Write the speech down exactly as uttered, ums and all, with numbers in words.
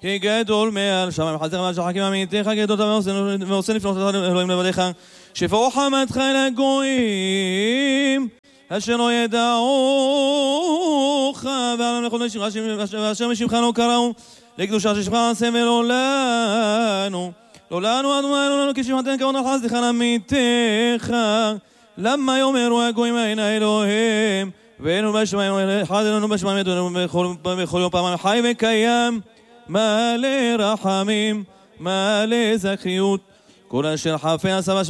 כי גדול מעל שמיים חסדיך ועל שחקים עמיתך גדול ועושה לפנות אלוהים לבדיך שפעו חמתך אל הגויים אשר לא ידעוך ועל המלכות ואשר משמך לא קראו לקדושה ששמך עשה ולא לנו לא לנו אדוני לא לנו כי שמעתן כבוד על חסדיך לעמיתך למה יאמרו הגויים אין האלוהים ואינו בשמיים אחד אלינו בשמיים ידענו בכל יום פעם חי וקיים מלא רחמים מלא זכיות כל אשר חפץ עשה